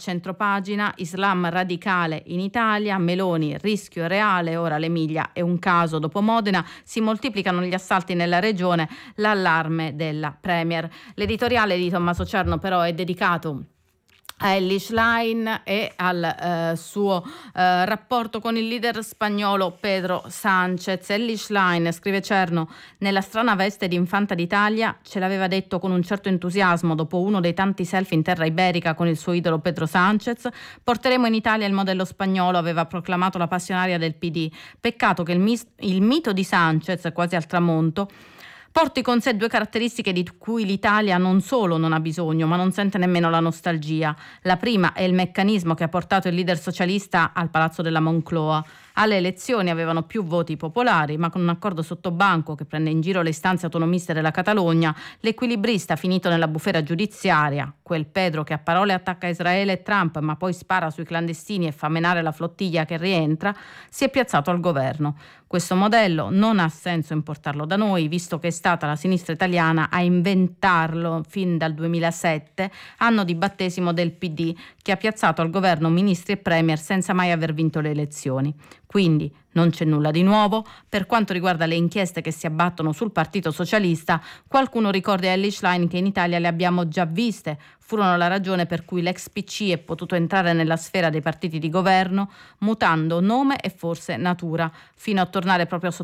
centropagina, Islam radicale in Italia, Meloni rischio reale, ora l'Emilia è un caso dopo Modena, si moltiplicano gli assalti nella regione, l'allarme della Premier. L'editoriale di Tommaso Cerno però è dedicato a Elly Schlein e al suo rapporto con il leader spagnolo Pedro Sánchez. Elly Schlein, scrive Cerno, nella strana veste di infanta d'Italia, ce l'aveva detto con un certo entusiasmo dopo uno dei tanti selfie in terra iberica con il suo idolo Pedro Sánchez: porteremo in Italia il modello spagnolo, aveva proclamato la passionaria del PD. Peccato che il mito di Sánchez, quasi al tramonto, porti con sé due caratteristiche di cui l'Italia non solo non ha bisogno, ma non sente nemmeno la nostalgia. La prima è il meccanismo che ha portato il leader socialista al Palazzo della Moncloa. Alle elezioni avevano più voti popolari, ma con un accordo sottobanco che prende in giro le istanze autonomiste della Catalogna, l'equilibrista finito nella bufera giudiziaria, quel Pedro che a parole attacca Israele e Trump, ma poi spara sui clandestini e fa menare la flottiglia che rientra, si è piazzato al governo. Questo modello non ha senso importarlo da noi, visto che è stata la sinistra italiana a inventarlo fin dal 2007, anno di battesimo del PD, che ha piazzato al governo ministri e premier senza mai aver vinto le elezioni. Quindi non c'è nulla di nuovo. Per quanto riguarda le inchieste che si abbattono sul Partito Socialista, qualcuno ricorda a Elly Schlein che in Italia le abbiamo già viste. Furono la ragione per cui l'ex PC è potuto entrare nella sfera dei partiti di governo, mutando nome e forse natura, fino a tornare proprio